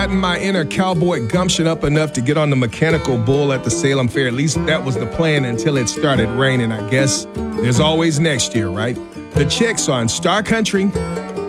Gotten my inner cowboy gumption up enough to get on the mechanical bull at the Salem Fair. At least that was the plan until it started raining, I guess. There's always next year, right? The Chicks on Star Country